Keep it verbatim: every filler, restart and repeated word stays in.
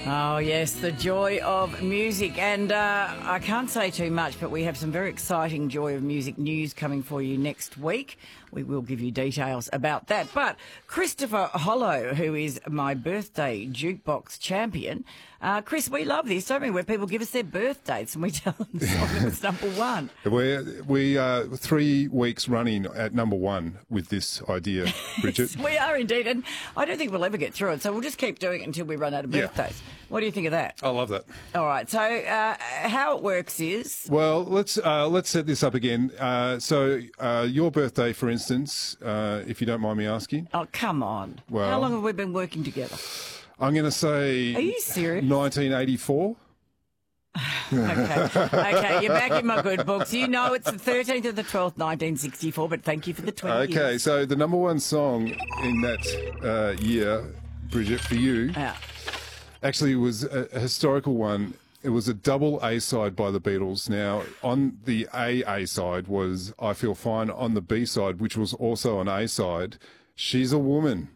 Oh, yes, the joy of music. And uh, I can't say too much, but we have some very exciting Joy of Music news coming for you next week. We will give you details about that. But Christopher Hollow, who is my birthday jukebox champion, uh, Chris, we love this, don't we, where people give us their birth dates and we tell them the song that was number one. We're we are three weeks running at number one with this idea, Bridget. Yes, we are indeed, and I don't think we'll ever get through it, so we'll just keep doing it until we run out of Yeah. birthdays. What do you think of that? I love that. All right, so uh, how it works is... Well, let's uh, let's set this up again. Uh, so uh, your birthday, for instance, uh, if you don't mind me asking. Oh, come on. Well- How long have we been working together? I'm going to say... Are you serious? nineteen eighty-four. Okay, okay, you're back in my good books. You know it's the thirteenth of the twelfth, nineteen sixty-four, but thank you for the twenty Okay, years. so the number one song in that uh, year, Bridget, for you, Yeah. actually was a, a historical one. It was a double A side by the Beatles. Now, on the A A side was I Feel Fine. On the B side, which was also an A side, She's a Woman.